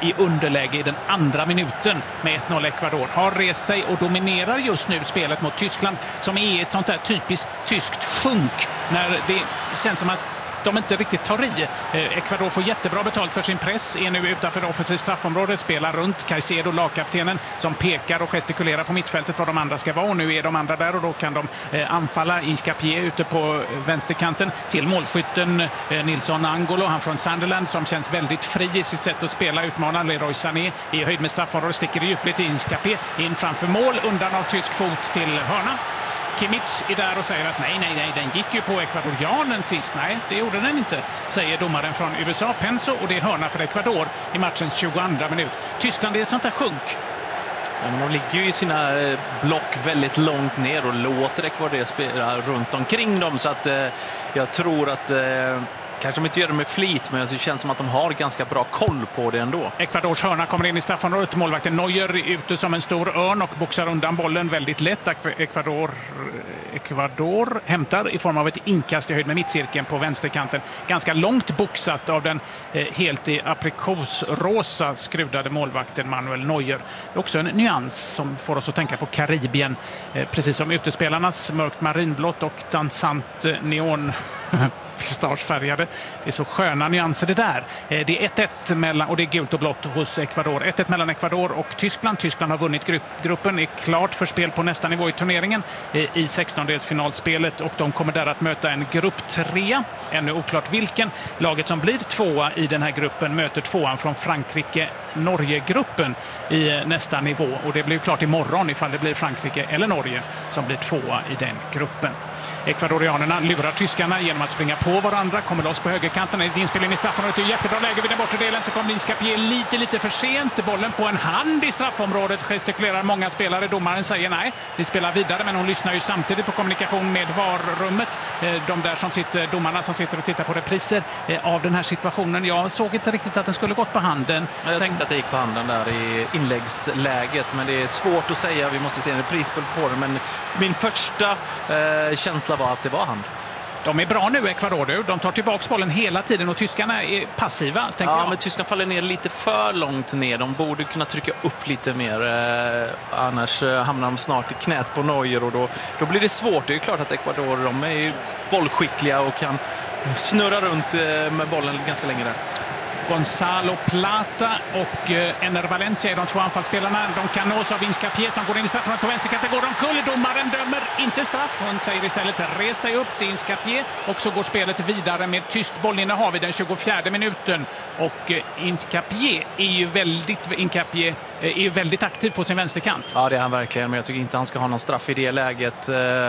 i underläge i den andra minuten med 1-0. Ecuador har rest sig och dominerar just nu spelet mot Tyskland, som är ett sånt där typiskt tyskt sjunk när det känns som att de inte riktigt tar i. Ecuador får jättebra betalt för sin press, är nu utanför offensivt straffområde, spelar runt Caicedo, lagkaptenen, som pekar och gestikulerar på mittfältet var de andra ska vara. Och nu är de andra där och då kan de anfalla. Hincapié ute på vänsterkanten till målskytten Nilsson Angolo, han från Sunderland, som känns väldigt fri i sitt sätt att spela. Utmanar Leroy Sané i höjd med straffområdet, sticker i djupligt till Hincapié in framför mål, undan av tysk fot till hörna. Kimmich är där och säger att nej, den gick ju på ekvadorianen sist. Nej, det gjorde den inte, säger domaren från USA, Penso, och det är hörna för Ecuador i matchens 22:a minut. Tyskland är ett sånt där sjunk. Ja, men de ligger ju i sina block väldigt långt ner och låter Ecuador spela runt omkring dem, så att jag tror att kanske de inte gör det med flit, men det känns som att de har ganska bra koll på det ändå. Ecuadors hörna kommer in i straffområdet. Målvakten Neuer ute som en stor örn och boxar undan bollen väldigt lätt. Ecuador hämtar i form av ett inkast i höjd med mittcirkeln på vänsterkanten. Ganska långt boxat av den helt i aprikosrosa skrudade målvakten Manuel Neuer. Det är också en nyans som får oss att tänka på Karibien. Precis som utespelarnas mörkt marinblått och dansant neon pistagefärgade. Det är så sköna nyanser det där. Det är 1-1 mellan, och det är gult och blått hos Ecuador. 1-1 mellan Ecuador och Tyskland. Tyskland har vunnit gruppen, är klart för spel på nästa nivå i turneringen i 16-delsfinalspelet, och de kommer där att möta en grupp 3. Ännu oklart vilken. Laget som blir tvåa i den här gruppen möter tvåan från Frankrike-Norge-gruppen i nästa nivå, och det blir klart imorgon ifall det blir Frankrike eller Norge som blir tvåa i den gruppen. Ekvadorianerna lurar tyskarna genom att springa på varandra, kommer loss på högerkanten, ett inspel in i straffområdet, ett jättebra läge vid den bortre delen, så kommer Hincapié lite för sent, bollen på en hand i straffområdet, gestikulerar många spelare, domaren säger nej, vi spelar vidare, men hon lyssnar ju samtidigt på kommunikation med VAR-rummet, de där som sitter, domarna som sitter och tittar på repriser av den här situationen. Jag såg inte riktigt att den skulle gått på handen. Jag tänkte att det gick på handen där i inläggsläget, men det är svårt att säga, vi måste se en repris på den, men min första känsla var att det var hand. De är bra nu, Ecuador. De tar tillbaka bollen hela tiden och tyskarna är passiva, tänker jag. Men tyskarna faller ner lite för långt ner. De borde kunna trycka upp lite mer. Annars hamnar de snart i knät på Neuer och då blir det svårt. Det är klart att Ecuador, de är ju bollskickliga och kan snurra runt med bollen ganska länge där. Gonzalo Plata och Ener Valencia är de två anfallsspelarna. De kan nås av Hincapié som går in i straffområdet på vänsterkanten. Går omkull, domaren dömer inte straff. Hon säger istället res dig upp till Hincapié, och så går spelet vidare med tyst bollinnehav i den 24:e minuten. Och Hincapié är ju väldigt aktiv på sin vänsterkant. Ja, det är han verkligen, men jag tycker inte han ska ha någon straff i det läget.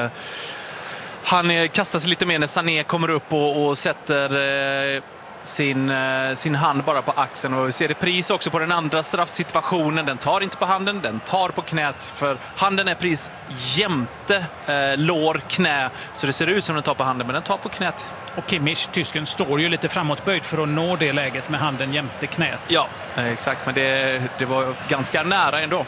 Han kastar sig lite mer när Sané kommer upp och sätter sin hand bara på axeln, och vi ser repris också på den andra straffsituationen. Den tar inte på handen, den tar på knät, för handen är pris jämte lår, knä, så det ser ut som den tar på handen, men den tar på knät. Och Kimmich, tysken, står ju lite framåtböjd för att nå det läget med handen jämte knät. Ja, exakt, men det var ganska nära ändå.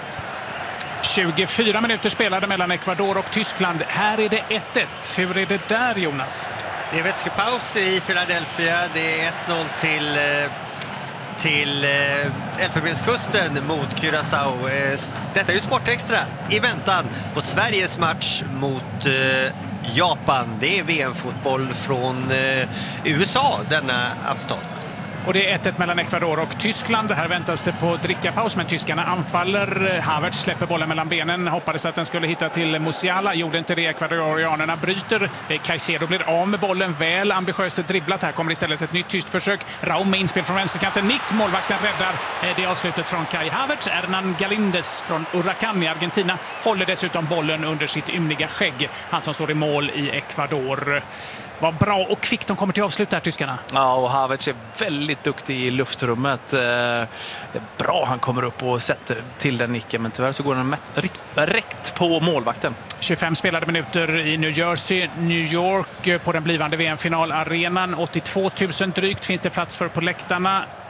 24 minuter spelade mellan Ecuador och Tyskland. Här är det 1-1. Hur är det där, Jonas? Det är vätskepaus i Philadelphia. Det är 1-0 till Elfenbenskusten mot Curaçao. Detta är ju Sportextra i väntan på Sveriges match mot Japan. Det är VM-fotboll från USA denna afton. Och det är 1-1 mellan Ecuador och Tyskland. Här väntas det på drickapaus, men tyskarna anfaller. Havertz släpper bollen mellan benen. Hoppades att den skulle hitta till Musiala. Gjorde inte det. Ecuadorianerna bryter. Caicedo blir av med bollen. Väl ambitiöst dribblat. Här kommer istället ett nytt tyst försök. Raum med inspel från vänsterkanten. Nick, målvakten, räddar det avslutet från Kai Havertz. Hernan Galindes från Huracán i Argentina håller dessutom bollen under sitt ymniga skägg. Han som står i mål i Ecuador. Vad bra och kvickt de kommer till avslut där, tyskarna. Ja, och Havertz är väldigt duktig i luftrummet. Bra, han kommer upp och sätter till den nicken, men tyvärr så går den rätt på målvakten. 25 spelade minuter i New Jersey, New York på den blivande VM-finalarenan. 82 000 drygt finns det plats för på läktarna.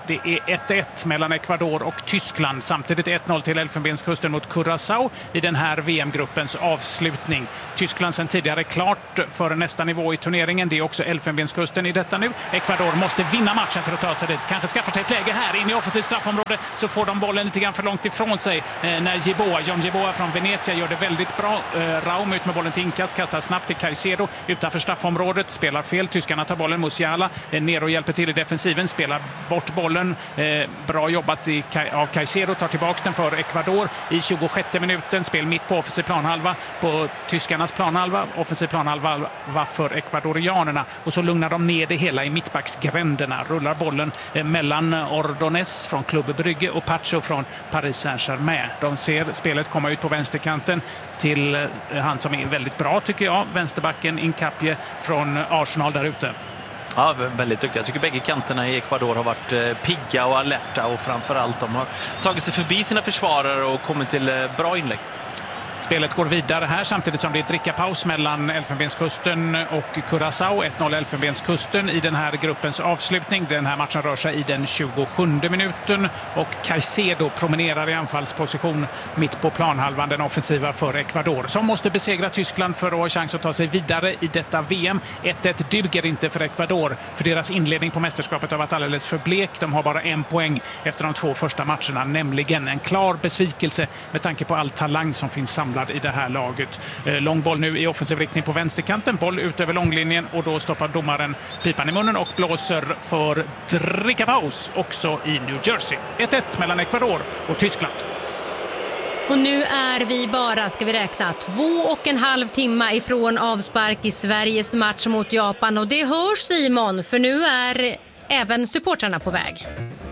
Det är 1-1 mellan Ecuador och Tyskland. Samtidigt 1-0 till Elfenbenskusten mot Curaçao i den här VM-gruppens avslutning. Tyskland sedan tidigare klart för nästa nivå i turneringen. Det är också Elfenbenskusten i detta nu. Ecuador måste vinna matchen för att ta sig dit. Kanske skaffa sig ett läge här in i offensivt straffområde, så får de bollen lite grann för långt ifrån sig när John Jeboa från Venezia gör det väldigt bra. Raum ut med bollen till inkast, kastar snabbt till Caicedo utanför straffområdet, spelar fel. Tyskarna tar bollen, Musiala Nero hjälper till i defensiven, spelar bort bollen. Bra jobbat av Caicedo, tar tillbaka den för Ecuador i 26 minuten. Spel mitt på offensiv planhalva på tyskarnas planhalva, offensiv planhalva för ekvadorianerna, och så lugnar de ner det hela i mittbacksgränderna. Rullar bollen mellan Ordonez från Club Brygge och Pacho från Paris Saint-Germain. De ser spelet komma ut på vänsterkanten till han som är väldigt bra tycker jag, vänsterbacken Incapie från Arsenal där ute. Ja, väldigt duktiga. Jag tycker bägge kanterna i Ecuador har varit pigga och alerta, och framförallt de har tagit sig förbi sina försvarare och kommit till bra inlägg. Spelet går vidare här samtidigt som det är drickapaus mellan Elfenbenskusten och Curaçao. 1-0 Elfenbenskusten i den här gruppens avslutning. Den här matchen rör sig i den 27 minuten och Caicedo promenerar i anfallsposition mitt på planhalvan, den offensiva för Ecuador, som måste besegra Tyskland för att ha chans att ta sig vidare i detta VM. 1-1 duger inte för Ecuador, för deras inledning på mästerskapet har varit alldeles för blek. De har bara 1 poäng efter de 2 första matcherna, nämligen en klar besvikelse med tanke på all talang som finns samlad i det här laget. Lång boll nu i offensiv riktning på vänsterkanten, boll ut över långlinjen, och då stoppar domaren pipan i munnen och blåser för drickapaus också i New Jersey. 1-1 mellan Ecuador och Tyskland. Och nu är vi bara, ska vi räkna, 2,5 timmar ifrån avspark i Sveriges match mot Japan, och det hörs Simon, för nu är även supportrarna på väg.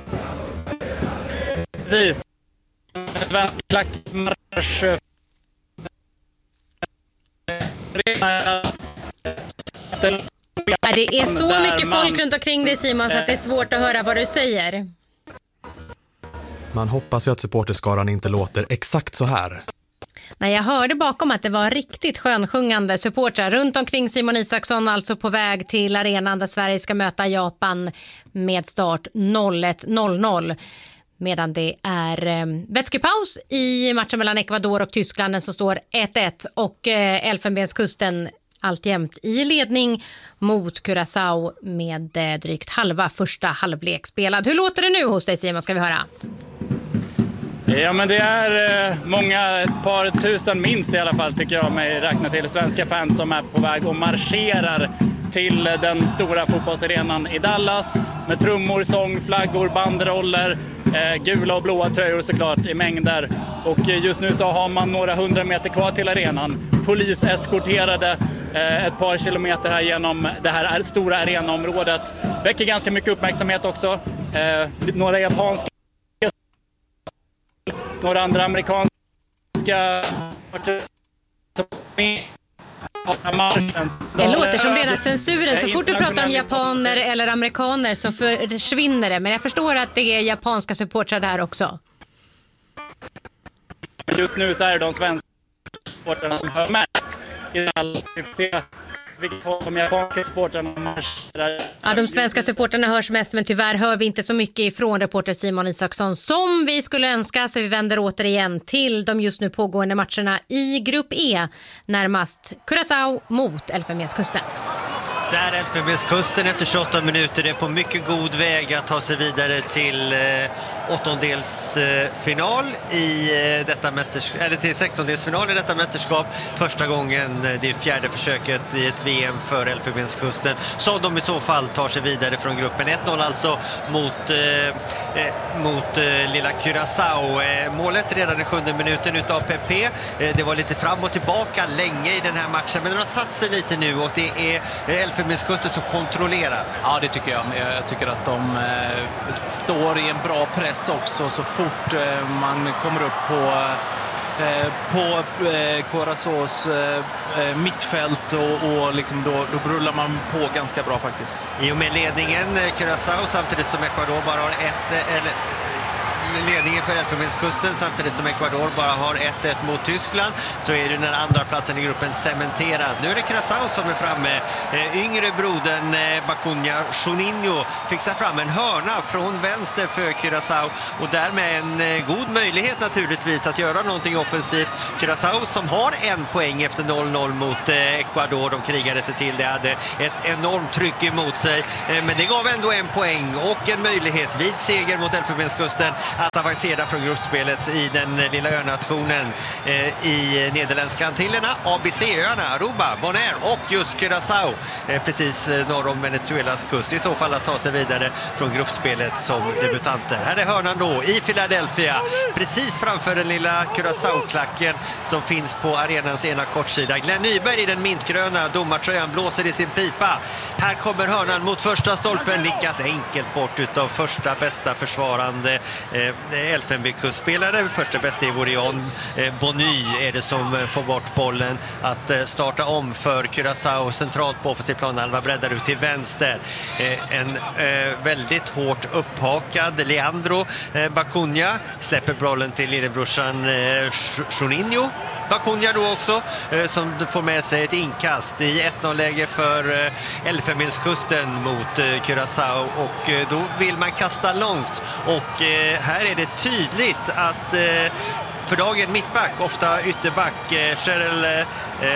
Precis. Svensk klackmarsch. Det är så mycket folk runt omkring dig Simon, så att det är svårt att höra vad du säger. Man hoppas ju att supporterskaran inte låter exakt så här. Nej, jag hörde bakom att det var riktigt skönsjungande supportrar runt omkring Simon Isaksson, alltså på väg till arenan där Sverige ska möta Japan med start 01:00. Medan det är vätskepaus i matchen mellan Ecuador och Tyskland som står 1-1, och Elfenbenskusten alltjämt i ledning mot Curaçao med drygt halva första halvlek spelad. Hur låter det nu hos dig Simon, ska vi höra? Ja, men det är många, ett par tusen minst i alla fall tycker jag mig räkna till, svenska fans som är på väg och marscherar till den stora fotbollsarenan i Dallas med trummor, sång, flaggor, banderoller, gula och blåa tröjor såklart i mängder. Och just nu så har man några 100 meter kvar till arenan. Polis eskorterade ett par kilometer här genom det här stora arenaområdet. Väcker ganska mycket uppmärksamhet också. Några japanska, några andra amerikanska. Det låter som rena censuren. Så fort du pratar om japaner eller amerikaner så försvinner det. Men jag förstår att det är japanska supportrar där också. Just nu så är det de svenska supportrarna som hör mest i all syfte. Vilket håll de japanska supportrarna marscherar. Ja, de svenska supportrarna hörs mest, men tyvärr hör vi inte så mycket ifrån reporter Simon Isaksson som vi skulle önska, så vi vänder återigen till de just nu pågående matcherna i grupp E, närmast Curaçao mot Elfenbenskusten. Där Elfenbenskusten efter 28 minuter är på mycket god väg att ta sig vidare till åttondelsfinal i detta mästerskap, eller till 16-delsfinal i detta mästerskap. Första gången, det är fjärde försöket i ett VM för Elfenbenskusten, så de i så fall tar sig vidare från gruppen. 1-0 alltså mot lilla Curaçao. Målet redan i 7:e minuten utav Pepe. Det var lite fram och tillbaka länge i den här matchen, men de har satt sig lite nu och det är Elfenbenskusten som kontrollerar. Ja, det tycker jag. Jag tycker att de står i en bra press också så fort man kommer upp på Curaçaos mittfält och liksom då brullar man på ganska bra faktiskt. I och med ledningen Curaçao, samtidigt som Ecuador bara har ledningen för Elfenbenskusten samtidigt som Ecuador bara har 1-1 mot Tyskland, så är det den andra platsen i gruppen cementerad. Nu är det Curaçao som är framme. Yngre brodern Bacunha Juninho fixar fram en hörna från vänster för Curaçao och därmed en god möjlighet naturligtvis att göra någonting offensivt. Curaçao som har 1 poäng efter 0-0 mot Ecuador. De krigade sig till det, hade ett enormt tryck emot sig, men det gav ändå 1 poäng och en möjlighet vid seger mot Elfenbenskusten att avancera från gruppspelet i den lilla önationen i Nederländska Antillerna, ABC-öarna, Aruba, Bonaire och just Curaçao precis norr om Venezuelas kust, i så fall att ta sig vidare från gruppspelet som debutanter. Här är hörnan då i Philadelphia, precis framför den lilla Curaçao-klacken som finns på arenans ena kortsida. Glenn Nyberg i den mintgröna domartröjan blåser i sin pipa. Här kommer hörnan mot första stolpen, lyckas enkelt bort utav första bästa försvarande Elfenbenskustsspelare. Första bästa Ivorian Bonny är det som får bort bollen att starta om för Curaçao centralt på offensiv planhalva, breddar ut till vänster. En väldigt hårt upphakad Leandro Bacunha släpper bollen till lillebrorsan Juninho Bacunha då också, som får med sig ett inkast i 1-0-läge för Elfenbenskusten mot Curaçao, och då vill man kasta långt, och här är det tydligt att för dagen mittback, ofta ytterback, Cheryl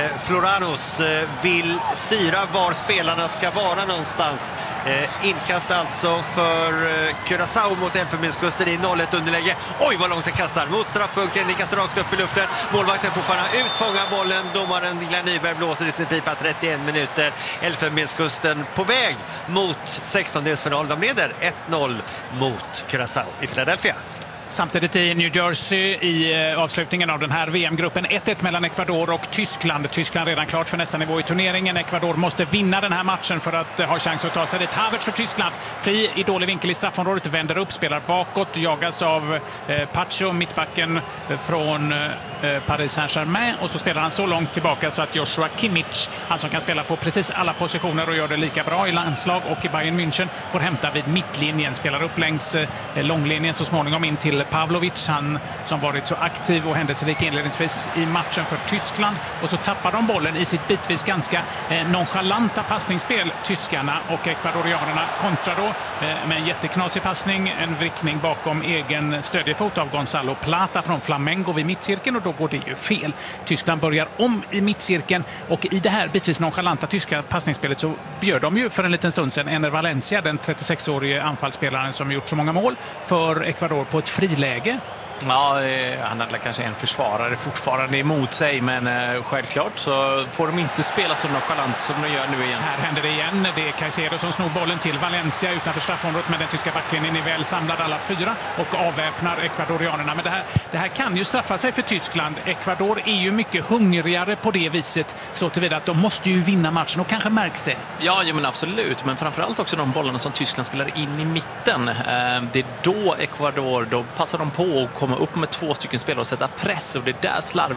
Floranos vill styra var spelarna ska vara någonstans. Inkast alltså för Curaçao mot Elfenbenskusten i 0-1 underläge. Oj, vad långt det kastar mot straffpunkten, det kastar rakt upp i luften. Målvakten får fara ut, fånga bollen. Domaren Glenn Nyberg blåser i sin pipa. 31 minuter. Elfenbenskusten på väg mot 16-delsfinal. De leder 1-0 mot Curaçao i Philadelphia. Samtidigt i New Jersey i avslutningen av den här VM-gruppen 1-1 mellan Ecuador och Tyskland. Tyskland redan klart för nästa nivå i turneringen. Ecuador måste vinna den här matchen för att ha chans att ta sig dit. Havertz för Tyskland. Fri i dålig vinkel i straffområdet. Vänder upp, spelar bakåt. Jagas av Pacho, mittbacken från Paris Saint-Germain. Och så spelar han så långt tillbaka så att Joshua Kimmich, han som kan spela på precis alla positioner och gör det lika bra i landslag och i Bayern München, får hämta vid mittlinjen. Spelar upp längs långlinjen så småningom in till Pavlovic, han som varit så aktiv och händelserik inledningsvis i matchen för Tyskland, och så tappar de bollen i sitt bitvis ganska nonchalanta passningsspel, tyskarna, och ekvadorianerna kontrar då med en jätteknasig passning, en vrickning bakom egen stödjefot av Gonzalo Plata från Flamengo vid mittcirkeln, och då går det ju fel. Tyskland börjar om i mittcirkeln, och i det här bitvis nonchalanta tyska passningsspelet så bjöd de ju för en liten stund sedan Ener Valencia, den 36-årige anfallsspelaren som gjort så många mål för Ecuador, på ett friläge. Ja, han hade kanske en försvarare fortfarande emot sig, men självklart så får de inte spela så nonchalant som de gör nu igen. Här händer det igen. Det är Caicedo som snor bollen till Valencia utanför straffområdet, men den tyska backlinjen är väl samlad alla fyra och avväpnar ekvadorianerna. Men det här kan ju straffa sig för Tyskland. Ecuador är ju mycket hungrigare på det viset, så tillvida att de måste ju vinna matchen, och kanske märks det. Ja, men absolut. Men framförallt också de bollarna som Tyskland spelar in i mitten. Det är då Ecuador, då passar de på och komma upp med 2 stycken spelare och sätta press, och det är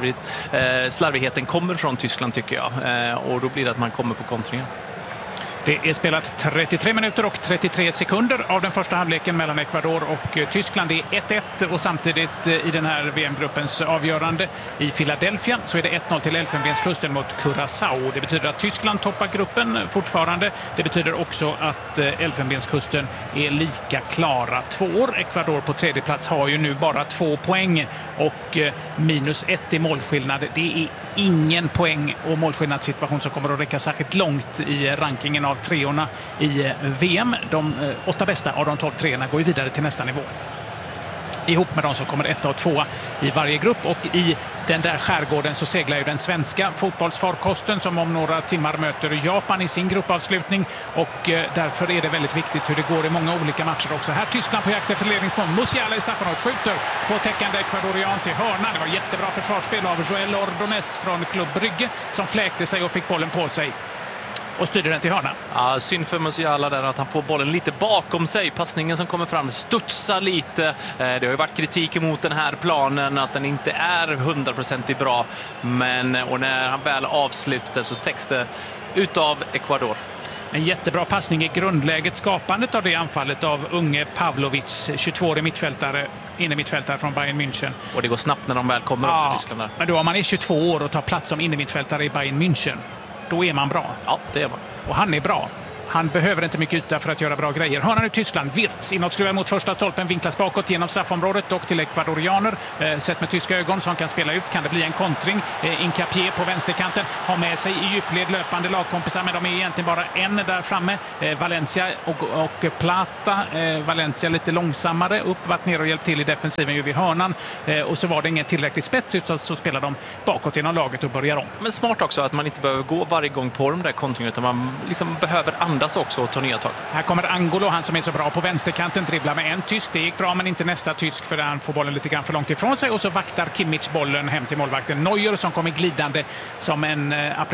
där slarvigheten kommer från Tyskland, tycker jag. Och då blir det att man kommer på kontringen. Det är spelat 33 minuter och 33 sekunder av den första halvleken mellan Ecuador och Tyskland. Det är 1-1, och samtidigt i den här VM-gruppens avgörande i Philadelphia så är det 1-0 till Elfenbenskusten mot Curaçao. Det betyder att Tyskland toppar gruppen fortfarande. Det betyder också att Elfenbenskusten är lika klara 2 år. Ecuador på tredje plats har ju nu bara 2 poäng och -1 i målskillnad. Det är ingen poäng och målskillnadssituation som kommer att räcka särskilt långt i rankingen av treorna i VM. De 8 bästa av de 12 treorna går ju vidare till nästa nivå, ihop med de som kommer 1 och 2 i varje grupp. Och i den där skärgården så seglar ju den svenska fotbollsfarkosten som om några timmar möter Japan i sin gruppavslutning, och därför är det väldigt viktigt hur det går i många olika matcher också. Här Tyskland på jakt efter ledningsmål. Musiala i straffområdet skjuter på täckande ekvadorian till hörna. Det var jättebra försvarsspel av Joel Ordonez från Club Brygge som fläkte sig och fick bollen på sig och styrde den till hörna. Ja, synd för Musiala där att han får bollen lite bakom sig. Passningen som kommer fram studsar lite. Det har ju varit kritik emot den här planen, att den inte är 100% bra. Och när han väl avslutade så täcks det utav Ecuador. En jättebra passning i grundläget, skapandet av det anfallet av unge Pavlovic, 22-årig mittfältare, innermittfältare från Bayern München. Och det går snabbt när de väl kommer också till Tyskland. Där. Men då om man är 22 år och tar plats som innermittfältare i Bayern München, då är man bra. Ja, det är man. Och han är bra. Han behöver inte mycket yta för att göra bra grejer. Hörnan i Tyskland. Wirtz inåtskruvad mot första stolpen. Vinklas bakåt genom straffområdet. Och till ekvadorianer. Sett med tyska ögon som kan spela ut. Kan det bli en kontring. Incapié på vänsterkanten. Har med sig i djupled löpande lagkompisar. Men de är egentligen bara en där framme. Valencia och Plata. Valencia lite långsammare. Upp, varit ner och hjälpt till i defensiven ju vid hörnan. Och så var det ingen tillräcklig spets. Utan så spelar de bakåt genom laget och börjar om. Men smart också att man inte behöver gå varje gång på de där kontringarna. Utan man liksom behöver andas också och ta nya tag. Här kommer Angolo, han som är så bra på vänsterkanten, dribblar med en tysk. Det gick bra, men inte nästa tysk för han får bollen lite grann för långt ifrån sig. Och så vaktar Kimmich bollen hem till målvakten Neuer som kommer glidande som en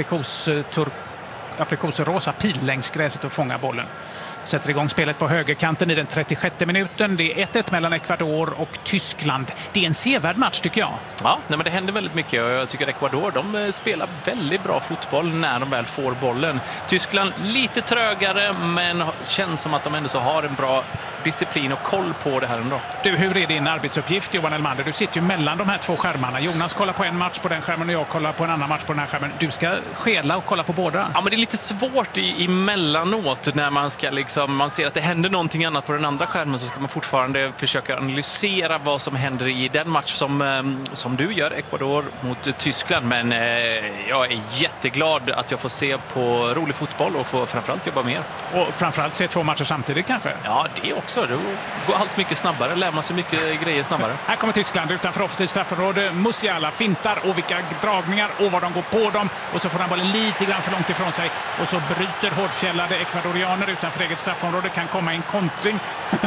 aprikosrosa pil längs gräset och fångar bollen. Sätter igång spelet på högerkanten i den 36 minuten. Det är 1-1 mellan Ecuador och Tyskland. Det är en sevärd match tycker jag. Ja, men det händer väldigt mycket och jag tycker Ecuador, de spelar väldigt bra fotboll när de väl får bollen. Tyskland lite trögare, men känns som att de ändå så har en bra disciplin och koll på det här ändå. Du, hur är din arbetsuppgift, Johan Elmander? Du sitter ju mellan de här två skärmarna. Jonas kollar på en match på den skärmen och jag kollar på en annan match på den här skärmen. Du ska skela och kolla på båda. Ja, men det är lite svårt emellanåt när man ska man ser att det händer någonting annat på den andra skärmen, så ska man fortfarande försöka analysera vad som händer i den match som du gör, Ecuador mot Tyskland. Men jag är jätteglad att jag får se på rolig fotboll och får framförallt jobba mer. Och framförallt se två matcher samtidigt kanske? Ja, det också. Då går allt mycket snabbare, lär man sig mycket grejer snabbare. Här kommer Tyskland utanför offensivt straffområde. Musiala fintar och vilka dragningar och vad de går på dem. Och så får han bollen lite grann för långt ifrån sig. Och så bryter hårdfjällade ekvadorianer utanför eget straffområde. Kan komma en kontring.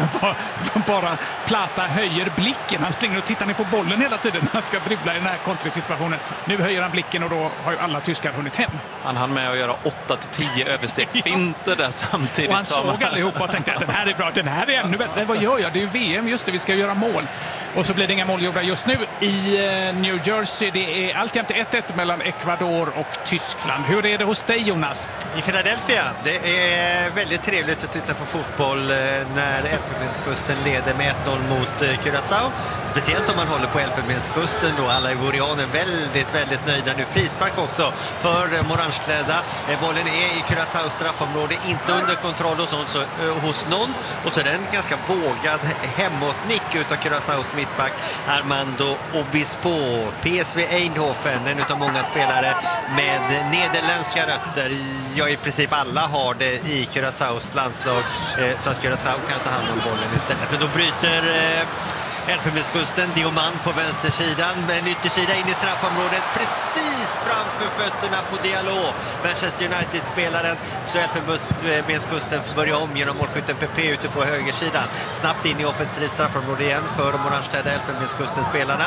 Bara Plata höjer blicken. Han springer och tittar ner på bollen hela tiden när han ska dribbla i den här kontringssituationen. Nu höjer han blicken och då har ju alla tyskar hunnit hem. Han hann med att göra 8-10 överstegsfinter där samtidigt. Och han såg allihopa och tänkte att den här är bra, den här är ännu bättre. Vad gör jag? Det är ju VM, just det, vi ska göra mål. Och så blir det inga mål gjorda just nu i New Jersey. Det är alltid 1-1 mellan Ecuador och Tyskland. Hur är det hos dig, Jonas? I Philadelphia, det är väldigt trevligt att titta på fotboll när Elfenbenskusten leder med 1-0 mot Curaçao. Speciellt om man håller på Elfenbenskusten då. Alla ivorianer väldigt, väldigt nöjda nu. Frispark också för orangeklädda. Bollen är i Curaçaos straffområde, inte under kontroll hos någon. Och så är det en ganska vågad hemåtnick utav Curaçaos mittback Armando Obispo. PSV Eindhoven, en utav många spelare med nederländska rötter. Ja, i princip alla har det i Curaçaos landslag, så att Curaçao kan ta hand om bollen istället. Men då bryter Elfenbenskusten, Dioman på vänstersidan, en yttersida in i straffområdet, precis framför fötterna på Diallo, Manchester United-spelaren. Så Elfenbenskusten börjar om genom målskytten PP ute på högersidan. Snabbt in i offensivt straffområde igen för de orangeklädda Elfenbenskusten-spelarna.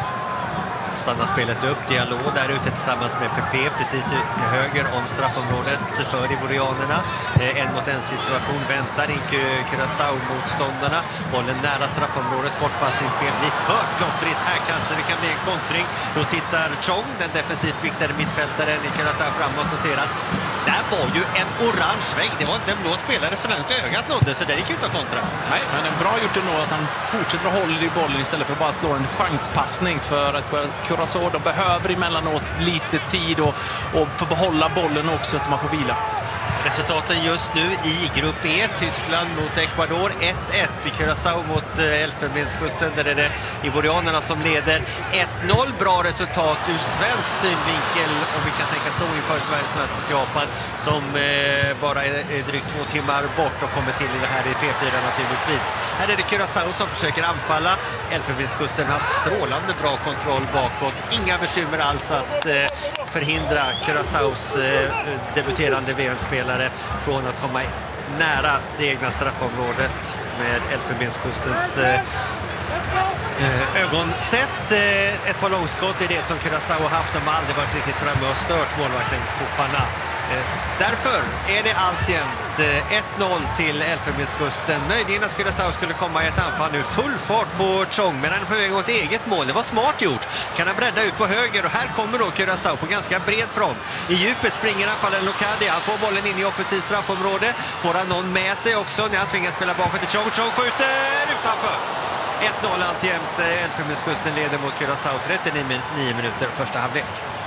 Stannar spelet upp, Diallo där ute tillsammans med PP precis ut till höger om straffområdet för ivorianerna. En mot en situation, väntar in Curaçao-motståndarna. Bollen nära straffområdet, kortpassningsspel blir för plottrigt. Här kanske det kan bli en kontring. Då tittar Chong, den defensivt viktade mittfältaren i Curaçao, framåt och ser att där var ju en orange vägg. Det var inte en blå spelare som inte ögat nådde, så det gick ju inte att kontra. Nej, men det är bra gjort ändå att han fortsätter att hålla i bollen istället för att bara slå en chanspassning, för att Curaçao, de behöver emellanåt lite tid och få behålla bollen också så man får vila. Resultaten just nu i grupp E, Tyskland mot Ecuador 1-1, Curaçao mot Elfenbenskusten, där är det ivorianerna som leder 1-0. Bra resultat ur svensk synvinkel, om vi kan tänka så, inför Sveriges match mot Japan som bara är drygt 2 timmar bort och kommer till det här i P4 naturligtvis. Här är det Curaçao som försöker anfalla. Elfenbenskusten har haft strålande bra kontroll bakåt. Inga bekymmer alls att förhindra Curaçaos debuterande VM-spelare från att komma nära det egna straffområdet med Elfenbenskustens ögonsett. Ett par långskott är det som Curaçao har haft. De har aldrig varit riktigt framme och stört målvakten Fofana. Därför är det alltjämt 1-0 till Elfenbenskusten. Möjligen att Curaçao skulle komma i ett anfall nu. Full fart på Chong, men han är på väg mot eget mål. Det var smart gjort. Kan han bredda ut på höger, och här kommer då Curaçao på ganska bred front. I djupet springer anfallen Locadia. Han får bollen in i offensivt straffområde. Får han någon med sig också när han tvingas spela bakåt till Chong. Chong skjuter utanför. 1-0 alltjämt. Elfenbenskusten leder mot Curaçao 39 minuter första halvlek.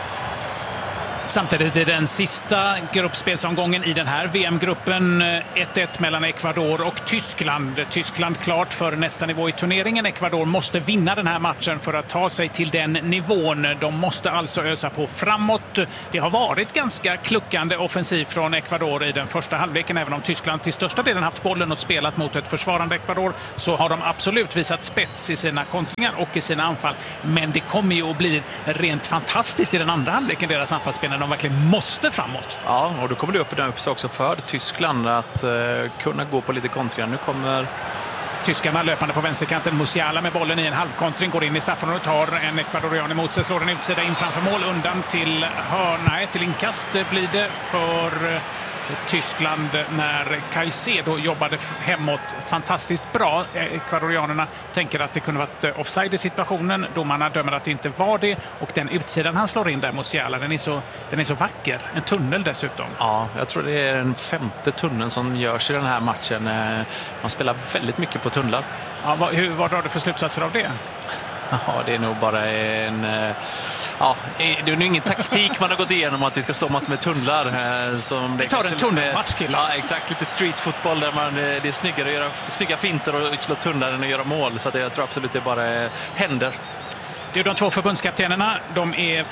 Samtidigt i den sista gruppspelsomgången i den här VM-gruppen 1-1 mellan Ecuador och Tyskland. Tyskland klart för nästa nivå i turneringen. Ecuador måste vinna den här matchen för att ta sig till den nivån. De måste alltså ösa på framåt. Det har varit ganska kluckande offensiv från Ecuador i den första halvleken. Även om Tyskland till största delen haft bollen och spelat mot ett försvarande Ecuador, så har de absolut visat spets i sina kontringar och i sina anfall. Men det kommer ju att bli rent fantastiskt i den andra halvleken, deras anfallsspel, de verkligen måste framåt. Ja, och då kommer det upp sig också för Tyskland att kunna gå på lite kontringar. Nu kommer tyskarna löpande på vänsterkanten. Musiala med bollen i en halvkontring, går in i straffområdet, tar en ekvadorian emot sig, slår en utsida in framför mål, undan till hörna, till inkast blir det för Tyskland när Caicedo jobbade hemåt fantastiskt bra. Ekvadorianerna tänker att det kunde varit offside i situationen. Domarna dömer att det inte var det, och den utsidan han slår in där, Musiala, den är så vacker. En tunnel dessutom. Ja, jag tror det är den 5:e tunneln som görs i den här matchen. Man spelar väldigt mycket på tunnlar. Ja, vad drar du för slutsatser av det? Ja, det är nog bara en... Ja, det är nog ingen taktik man har gått igenom att vi ska slå massor med tunnlar. Som vi tar en tunnelmatch, killar. Ja, exakt. Lite streetfotboll där det är snyggare att göra snygga finter och slå tunnlar än att göra mål. Så att jag tror absolut det bara händer. Det är de två förbundskaptenerna. De är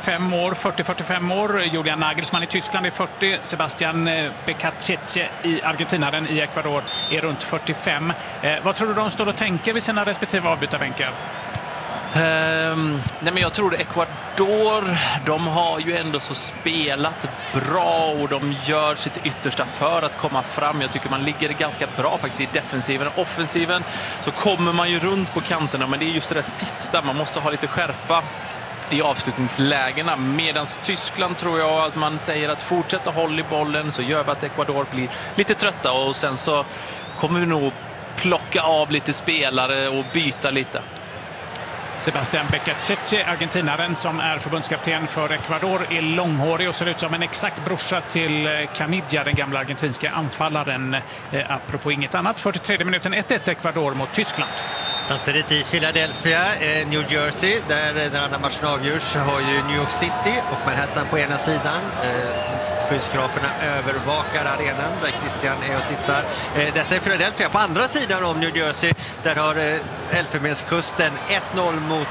40-45 år. Julian Nagelsmann i Tyskland är 40. Sebastian Becacece i Argentina, den i Ecuador, är runt 45. Vad tror du de står och tänker vid sina respektive avbytarbänkar? Nej, men jag tror att Ecuador, de har ju ändå så spelat bra och de gör sitt yttersta för att komma fram. Jag tycker man ligger ganska bra faktiskt i defensiven. Offensiven så kommer man ju runt på kanterna, men det är just det där sista. Man måste ha lite skärpa i avslutningslägena. Medan Tyskland tror jag att man säger att fortsätta hålla i bollen, så gör vi att Ecuador blir lite trötta, och sen så kommer vi nog plocka av lite spelare och byta lite. Sebastian Becacece, argentinaren som är förbundskapten för Ecuador, är långhårig och ser ut som en exakt brorsa till Caniggia, den gamla argentinska anfallaren. Apropå inget annat, 43 minuten 1-1 Ecuador mot Tyskland. Samtidigt i Philadelphia, New Jersey, där den andra matchen avgörs, har ju New York City och Manhattan på ena sidan. Skyskraporna övervakar arenan där Christian är och tittar. Detta är Philadelphia. På andra sidan om New Jersey, där har Elfenbenskusten 1-0 mot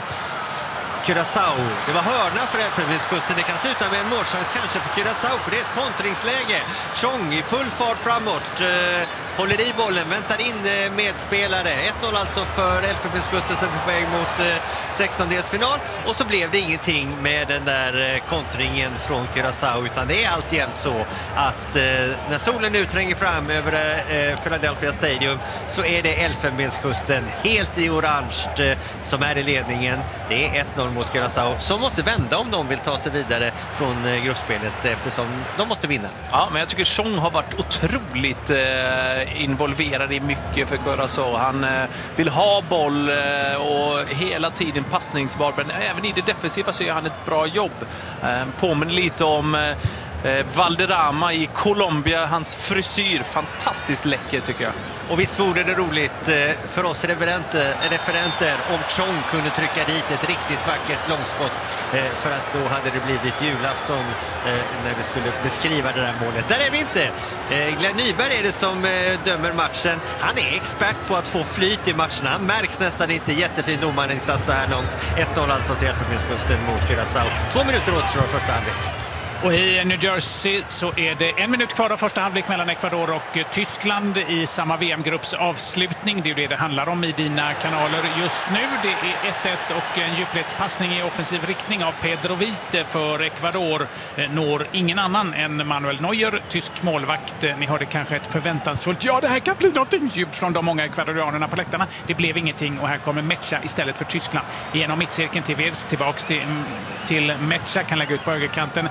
Curaçao. Det var hörna för Elfenbenskusten. Det kan sluta med en målchans kanske för Curaçao, för det är ett kontringsläge. Chong i full fart framåt. Håller i bollen, väntar in medspelare. 1-0 alltså för Elfenbenskusten som är på väg mot 16-delsfinal. Och så blev det ingenting med den där kontringen från Curaçao, utan det är alltjämt så att när solen nu tränger fram över Philadelphia Stadium, så är det Elfenbenskusten helt i orange som är i ledningen. Det är 1-0 mot Curaçao, som måste vända om de vill ta sig vidare från gruppspelet, eftersom de måste vinna. Ja, men jag tycker Chong har varit otroligt involverad i mycket för Curaçao. Han vill ha boll och hela tiden passningsbar, men även i det defensiva så gör han ett bra jobb. Påminner lite om Valderrama i Colombia, hans frisyr, fantastiskt läcker tycker jag. Och visst vore det roligt för oss referenter om Chong kunde trycka dit ett riktigt vackert långskott, för att då hade det blivit julafton när vi skulle beskriva det där målet. Där är vi inte. Glenn Nyberg är det som dömer matchen. Han är expert på att få flyt i matcherna. Han märks nästan inte. Jättefin domarinsats så här långt. 1-0 alltså till Elfenbenskusten mot Curaçao. 2 minuter återstår första halvlek. Och i New Jersey så är det 1 minut kvar av första halvlek mellan Ecuador och Tyskland i samma VM-grupps avslutning. Det är ju det handlar om i dina kanaler just nu. Det är 1-1 och en djupledspassning i offensiv riktning av Pedro Vite för Ecuador. Når ingen annan än Manuel Neuer, tysk målvakt. Ni hörde kanske ett förväntansfullt "ja, det här kan bli någonting" djupt från de många ekvadorianerna på läktarna. Det blev ingenting, och här kommer Mecha istället för Tyskland. Genom mittcirkeln till Vevs, tillbaks till Mecha, kan lägga ut på högerkanten till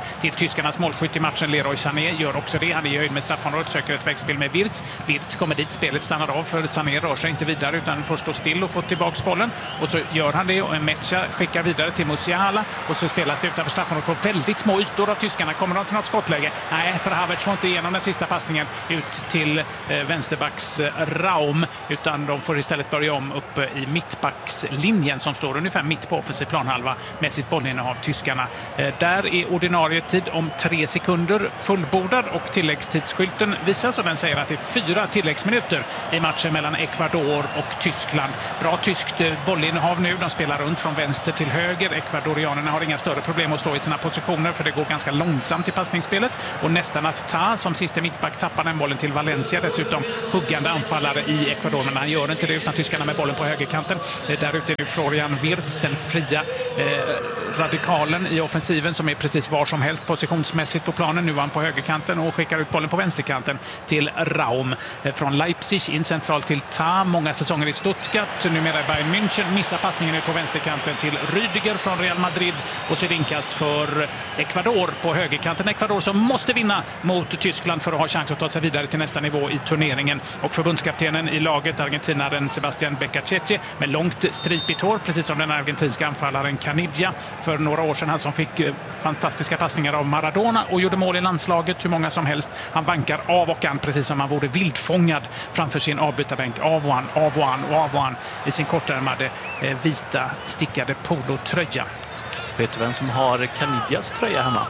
tyskarnas målskytt i matchen, Leroy Sané, gör också det. Han är i höjd med straffområdet, söker ett vägspel med Wirtz. Wirtz kommer dit, spelet stannar av för Sané rör sig inte vidare utan får stå still och få tillbaka bollen. Och så gör han det och Mecha skickar vidare till Musiala och så spelas det utanför straffområdet på väldigt små ytor av tyskarna. Kommer de till något skottläge? Nej, för Havertz får inte igenom den sista passningen ut till vänsterbacks Raum, utan de får istället börja om uppe i mittbackslinjen som står ungefär mitt på offensiv planhalva med sitt bollinnehav, tyskarna. Där är ordinarie tid om 3 sekunder fullbordad och tilläggstidsskylten visar så den säger att det är 4 tilläggsminuter i matchen mellan Ecuador och Tyskland. Bra tyskt bollinnehav nu. De spelar runt från vänster till höger. Ecuadorianerna har inga större problem att stå i sina positioner för det går ganska långsamt i passningsspelet och nästan att Ta som sista mittback tappar den bollen till Valencia, dessutom huggande anfallare i Ecuador, men han gör inte det utan tyskarna med bollen på högerkanten. Där ute är det Florian Wirtz, den fria radikalen i offensiven som är precis var som helst positionsmässigt på planen. Nu är han på högerkanten och skickar ut bollen på vänsterkanten till Raum. Från Leipzig in centralt till Ta, många säsonger i Stuttgart, numera i Bayern München, missar passningen ut på vänsterkanten till Rüdiger från Real Madrid och så är det inkast för Ecuador på högerkanten. Ecuador som måste vinna mot Tyskland för att ha chans att ta sig vidare till nästa nivå i turneringen. Och förbundskaptenen i laget, argentinaren Sebastián Becachete, med långt stripigt hår, precis som den argentinska anfallaren Caniggia för några år sedan, han som fick fantastiska passningar av Maradona och gjorde mål i landslaget hur många som helst. Han vankar av och an precis som han vore vildfångad framför sin avbytarbänk, av och an i sin kortärmade vita stickade polotröja. Vet du vem som har Caniggias tröja hemma?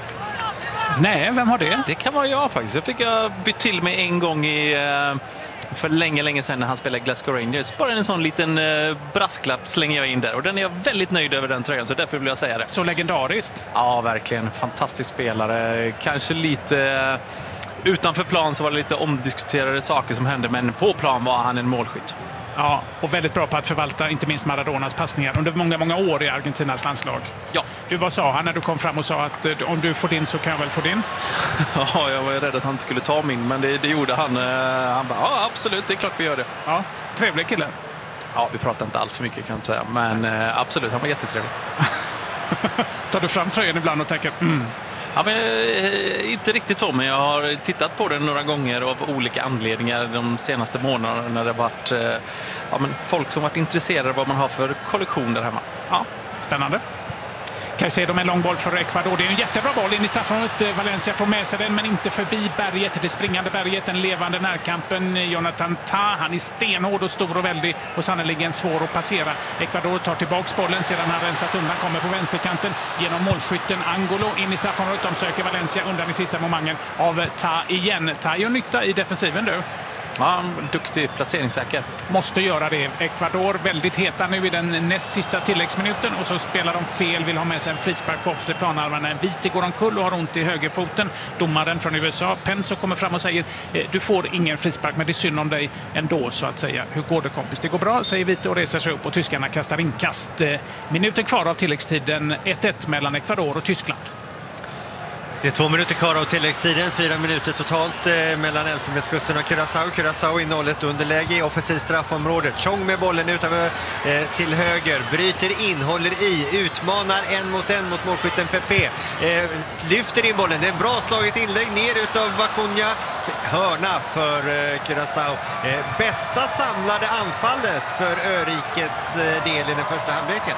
Nej, vem har det? Det kan vara jag faktiskt. Jag fick bytt till mig en gång för länge sedan när han spelade Glasgow Rangers. Bara en sån liten brasklapp slänger jag in där. Och den är jag väldigt nöjd över, den tröjan, så därför vill jag säga det. Så legendariskt? Ja, verkligen. Fantastisk spelare. Kanske lite utanför plan så var det lite omdiskuterade saker som hände, men på plan var han en målskytt. Ja, och väldigt bra på att förvalta inte minst Maradonas passningar under många år i Argentinas landslag. Ja. Du, vad sa han när du kom fram och sa att om du får din så kan jag väl få din? Ja, jag var rädd att han skulle ta min, men det gjorde han. Han bara, ja absolut, det är klart vi gör det. Ja, trevlig kille. Ja, vi pratar inte alls för mycket kan jag säga, men absolut, han var jättetrevlig. Tar du fram tröjan ibland och tänker, Ja, men, inte riktigt så, men jag har tittat på den några gånger av olika anledningar de senaste månaderna när det har varit folk som varit intresserade av vad man har för kollektion där hemma. Ja, spännande. Caicedo med en lång boll för Ecuador. Det är en jättebra boll in i straffområdet. Valencia får med sig den, men inte förbi berget. Det springande berget, den levande närkampen. Jonathan Ta, han är stenhård och stor och väldig och sannoliken svår att passera. Ecuador tar tillbaks bollen sedan han rensat undan, kommer på vänsterkanten genom målskytten Angolo in i straffområdet. De söker Valencia undan i sista momangen av Ta igen. Ta gör nytta i defensiven du. Ja, duktig, placeringssäker. Måste göra det. Ecuador väldigt heta nu i den näst sista tilläggsminuten och så spelar de fel, vill ha med sig en frispark på offensiv planhalva när Viti går omkull och har ont i högerfoten. Domaren från USA, Penso, kommer fram och säger du får ingen frispark, men det är synd om dig ändå, så att säga. Hur går det, kompis? Det går bra, säger Viti och reser sig upp och tyskarna kastar inkast. Minuten kvar av tilläggstiden, 1-1 mellan Ecuador och Tyskland. Det är 2 minuter kvar av tilläggstiden, 4 minuter totalt mellan Elfenbenskusten och Curaçao. Curaçao i 0-1 underläge i offensiv straffområde. Chong med bollen utöver till höger, bryter in, håller i, utmanar 1-mot-1 mot målskytten Pepe. Lyfter in bollen, det är en bra slaget inlägg ner utav Bacuna. Hörna för Curaçao. Bästa samlade anfallet för Örikets del i den första halvleken.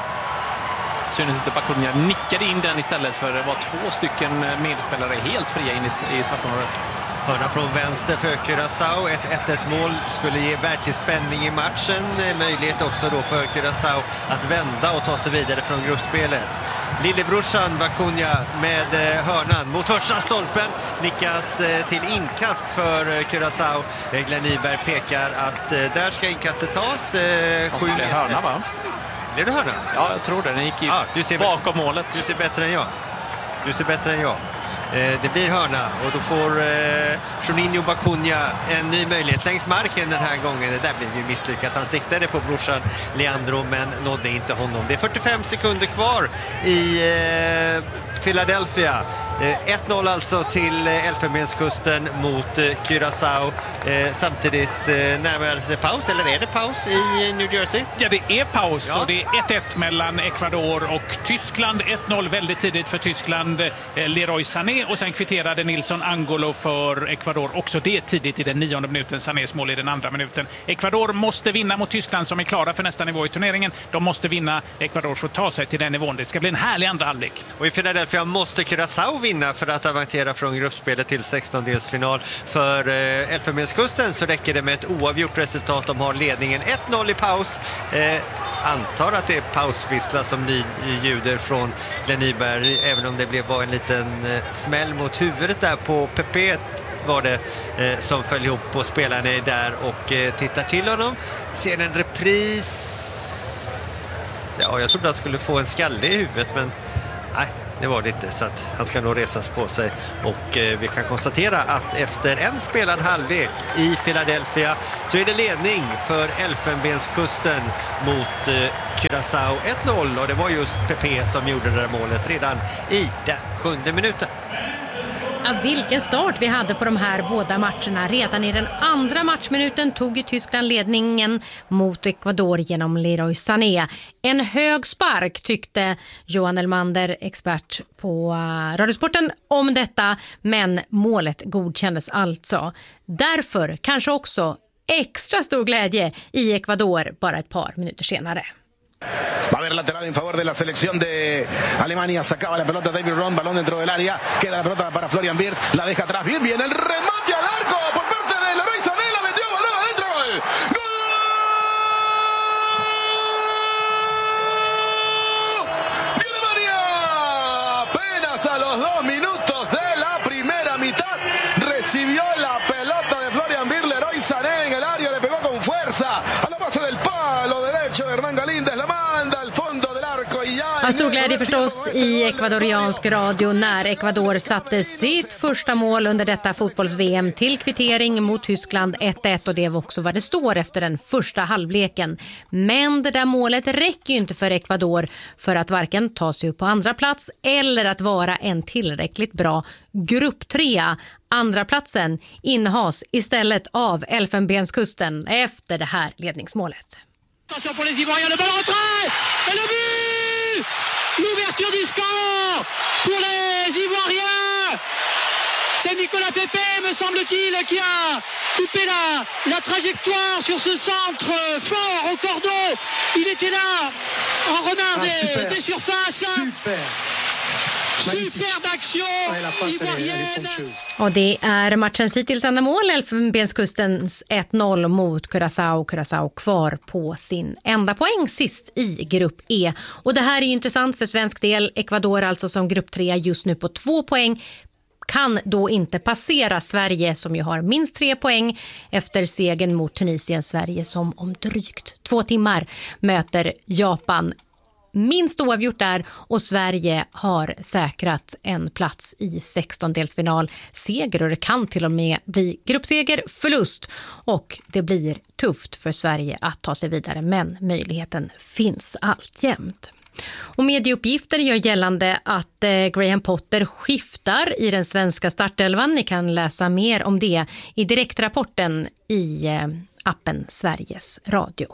Synes inte Bacuna nickade in den istället för det var 2 stycken medspelare helt fria in i straffområdet. Hörna från vänster för Curaçao. Ett 1-1-mål skulle ge verklig spänning i matchen. Möjlighet också då för Curaçao att vända och ta sig vidare från gruppspelet. Lillebrorsan Bacuna med hörnan mot första stolpen. Nickas till inkast för Curaçao. Glenn Nyberg pekar att där ska inkastet tas. 7 meter. Hörna, va? Blev det hörna? Ja, jag tror det. Den gick bakom målet. Du ser bättre än jag. Det blir hörna och då får Juninho Bacuna en ny möjlighet längs marken den här gången. Det där blev ju misslyckat. Han siktade på brorsan Leandro men nådde inte honom. Det är 45 sekunder kvar i Philadelphia. 1-0 alltså till Elfenbenskusten mot Curaçao. Samtidigt närmar sig paus, eller är det paus i New Jersey? Ja, det är paus och det är 1-1 mellan Ecuador och Tyskland. 1-0 väldigt tidigt för Tyskland, Leroy Sané, och sen kvitterade Nilson Angolo för Ecuador. Också det tidigt i den 9:e minuten, Sanés mål i den 2:a minuten. Ecuador måste vinna mot Tyskland som är klara för nästa nivå i turneringen. De måste vinna Ecuador för att ta sig till den nivån. Det ska bli en härlig andra halvlek. Och i Philadelphia måste Curaçao vinna för att avancera från gruppspelet till 16-delsfinal. För Elfenbenskusten så räcker det med ett oavgjort resultat. De har ledningen 1-0 i paus. Antar att det är pausvissla som ljuder från Glenn Nyberg, även om det blev bara en liten smäll mot huvudet där på Pepe var det som föll ihop, på spelarna är där och tittar till honom. Ser en repris. Ja, jag trodde han skulle få en skalle i huvudet, men nej, det var det inte, så att han ska nog resas på sig. Och vi kan konstatera att efter en spelad halvlek i Philadelphia så är det ledning för Elfenbenskusten mot Curaçao 1-0, och det var just Pepe som gjorde det där målet redan i den 7:e minuten. Ja, vilken start vi hade på de här båda matcherna. Redan i den 2:a matchminuten tog ju Tyskland ledningen mot Ecuador genom Leroy Sané. En hög spark, tyckte Johan Elmander, expert på Radiosporten, om detta, men målet godkändes alltså. Därför kanske också extra stor glädje i Ecuador bara ett par minuter senare. Va a haber lateral en favor de la selección de Alemania. Sacaba la pelota David Ron, balón dentro del área. Queda la pelota para Florian Wirtz. La deja atrás. Bien, viene el remate al arco por parte de Leroy Sané. La metió, balón adentro. Gol. ¡Gol! ¡De Alemania! Apenas a los 2 minutos de la primera mitad recibió la pelota de Florian Wirtz. Leroy Sané en el área, le pegó con fuerza a la base del palo derecho de Hernán Galíndez. La manda al fondo del arco y ya... Har stor glädje förstås i ekvadoriansk radio när Ecuador satte sitt första mål under detta fotbolls-VM till kvittering mot Tyskland 1-1, och det var också vad det står efter den första halvleken. Men det där målet räcker ju inte för Ecuador för att varken ta sig upp på andra plats eller att vara en tillräckligt bra grupptrea. Andra platsen innehas istället av Elfenbenskusten efter det här ledningsmålet. Attention pour les Ivoiriens, le ballon rentré et le but! L'ouverture du score pour les Ivoiriens. C'est Nicolas Pepe, me semble-t-il, qui a coupé la trajectoire sur ce centre fort au cordeau. Il était là en renard des surfaces. Superb action ivoirienne. Och det är matchens hittills enda mål, Elfenbenskustens 1-0 mot Curaçao. Curaçao kvar på sin enda poäng sist i grupp E. Och det här är ju intressant för svensk del. Ecuador alltså som grupp 3 just nu på 2 poäng. Kan då inte passera Sverige som ju har minst 3 poäng efter segern mot Tunisien. Sverige som om drygt 2 timmar möter Japan. Minst oavgjort där, och Sverige har säkrat en plats i 16-delsfinal. Seger, och det kan till och med bli gruppseger, förlust, och det blir tufft för Sverige att ta sig vidare, men möjligheten finns alltjämt. Och medieuppgifter gör gällande att Graham Potter skiftar i den svenska startelvan. Ni kan läsa mer om det i direktrapporten i appen Sveriges Radio.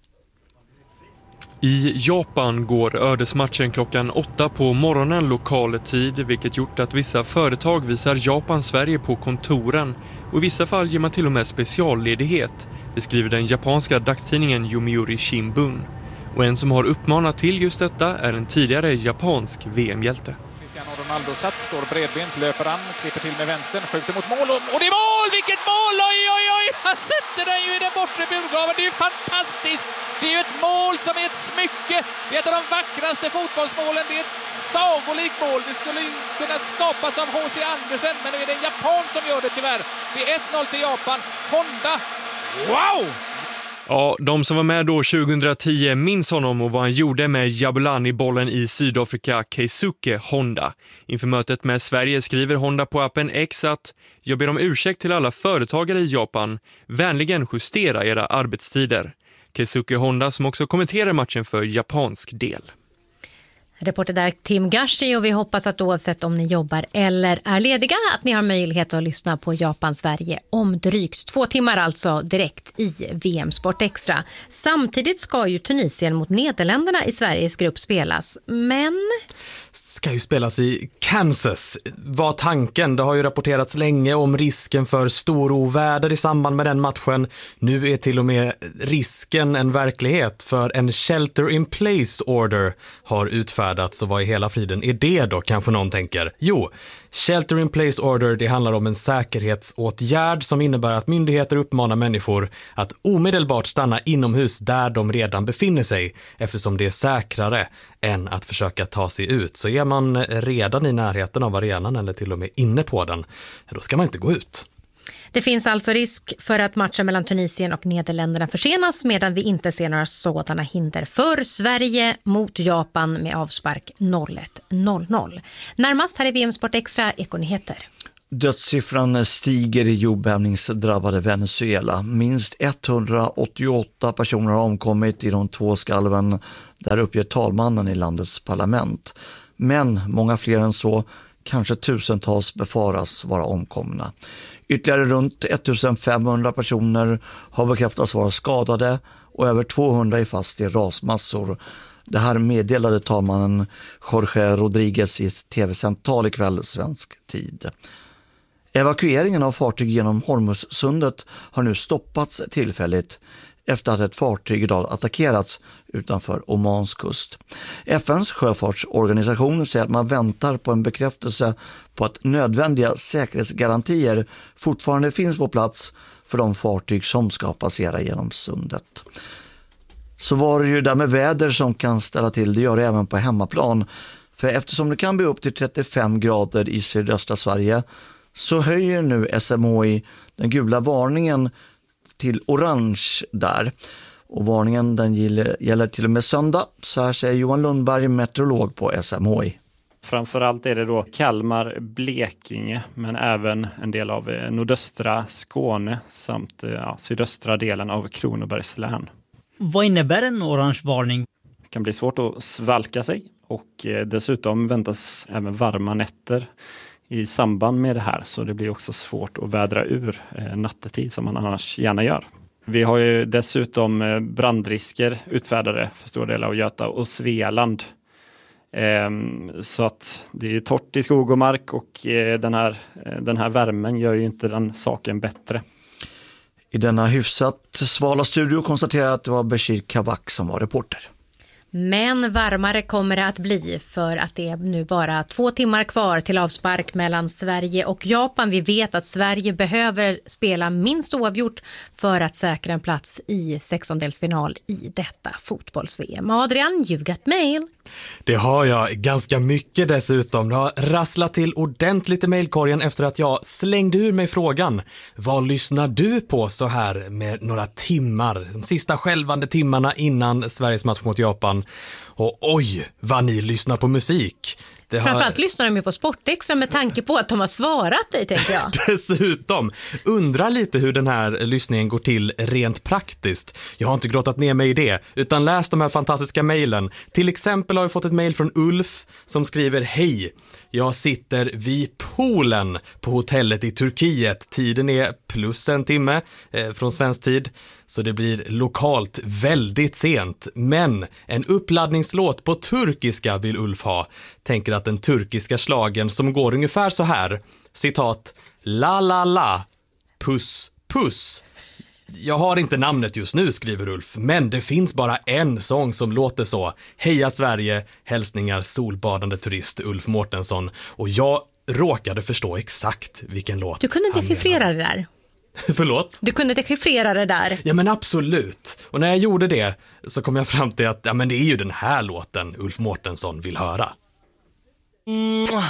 I Japan går ödesmatchen klockan 8 på morgonen lokal tid, vilket gjort att vissa företag visar Japan-Sverige på kontoren, och i vissa fall ger man till och med specialledighet. Det skriver den japanska dagstidningen Yomiuri Shimbun. Och en som har uppmanat till just detta är en tidigare japansk VM-hjälte. Cristiano Ronaldo står bredbent, löper an, klipper till med vänstern, skjuter mot mål, och det är mål! Vilket mål! Oj, oj, oj! Han sätter den ju i den bortre burgaven. Det är ju fantastiskt! Det är ju ett mål som är ett smycke. Det är ett av de vackraste fotbollsmålen. Det är ett sagolikt mål. Det skulle ju kunna skapas av H.C. Andersen, men det är den japan som gör det tyvärr. Det är 1-0 till Japan. Honda. Wow! Ja, de som var med då 2010 minns honom och vad han gjorde med Jabulani-bollen i Sydafrika, Keisuke Honda. Inför mötet med Sverige skriver Honda på appen X att jag ber om ursäkt till alla företagare i Japan. Vänligen justera era arbetstider. Keisuke Honda som också kommenterar matchen för japansk del. Reporter där Tim Gashi, och vi hoppas att oavsett om ni jobbar eller är lediga att ni har möjlighet att lyssna på Japan-Sverige om drygt 2 timmar, alltså direkt i VM Sport Extra. Samtidigt ska ju Tunisien mot Nederländerna i Sveriges grupp spelas, men... Ska ju spelas i Kansas, var tanken. Det har ju rapporterats länge om risken för storoväder i samband med den matchen. Nu är till och med risken en verklighet, för en shelter in place order har utfärdats. Och vad i hela friden är det då, kanske någon tänker? Jo, shelter in place order, det handlar om en säkerhetsåtgärd som innebär att myndigheter uppmanar människor att omedelbart stanna inomhus där de redan befinner sig, eftersom det är säkrare än att försöka ta sig ut. Så är man redan i närheten av arenan eller till och med inne på den, då ska man inte gå ut. Det finns alltså risk för att matchen mellan Tunisien och Nederländerna försenas, medan vi inte ser några sådana hinder för Sverige mot Japan med avspark 01:00. Närmast här i VM Sport Extra Ekonyheter. Dödssiffran stiger i jordbävningsdrabbade Venezuela. Minst 188 personer har omkommit i de 2 skalven, där uppger talmannen i landets parlament. Men många fler än så, kanske tusentals, befaras vara omkomna. Ytterligare runt 1500 personer har bekräftats vara skadade och över 200 är fast i rasmassor. Det här meddelade talmannen Jorge Rodriguez i ett tv-sänt tal ikväll svensk tid. Evakueringen av fartyg genom Hormuzsundet har nu stoppats tillfälligt efter att ett fartyg idag attackerats utanför Omans kust. FNs sjöfartsorganisation säger att man väntar på en bekräftelse på att nödvändiga säkerhetsgarantier fortfarande finns på plats för de fartyg som ska passera genom sundet. Så var det ju där med väder som kan ställa till, det gör det även på hemmaplan. För eftersom det kan bli upp till 35 grader i sydöstra Sverige, så höjer nu SMHI den gula varningen till orange där. Och varningen den gäller till och med söndag. Så här säger Johan Lundberg, meteorolog på SMHI. Framförallt är det då Kalmar, Blekinge, men även en del av nordöstra Skåne samt sydöstra delen av Kronobergs län. Vad innebär en orange varning? Det kan bli svårt att svalka sig, och dessutom väntas även varma nätter i samband med det här, så det blir också svårt att vädra ur nattetid som man annars gärna gör. Vi har ju dessutom brandrisker utfärdade för stora delar av Göta och Svealand. Så att det är torrt i skog och mark, och den här värmen gör ju inte den saken bättre. I denna hyfsat svala studio konstaterar att det var Bashir Kavak som var reporter. Men varmare kommer det att bli, för att det är nu bara 2 timmar kvar till avspark mellan Sverige och Japan. Vi vet att Sverige behöver spela minst oavgjort för att säkra en plats i 16-delsfinal i detta fotbolls-VM. Adrian, you got mail. Det har jag ganska mycket dessutom. Det har rasslat till ordentligt i mejlkorgen efter att jag slängde ur mig frågan: vad lyssnar du på så här med några timmar, de sista skälvande timmarna innan Sveriges match mot Japan? Och oj, vad ni lyssnar på musik. Framförallt lyssnar de ju på Sportextra med tanke på att de har svarat dig, tänker jag. Dessutom, undrar lite hur den här lyssningen går till rent praktiskt. Jag har inte grottat ner mig i det, utan läst de här fantastiska mejlen. Till exempel har jag fått ett mejl från Ulf som skriver: hej, jag sitter vid poolen på hotellet i Turkiet. Tiden är plus en timme från svensk tid, så det blir lokalt väldigt sent. Men en uppladdningslåt på turkiska vill Ulf ha. Tänker att den turkiska slagen som går ungefär så här, citat, la la la, puss puss. Jag har inte namnet just nu, skriver Ulf, men det finns bara en sång som låter så. Heja Sverige, hälsningar solbadande turist Ulf Mårtensson. Och jag råkade förstå exakt vilken låt. Du kunde dechiffrera det där. Förlåt? Du kunde dechiffrera det där. Ja, men absolut. Och när jag gjorde det så kom jag fram till att men det är ju den här låten Ulf Mårtensson vill höra.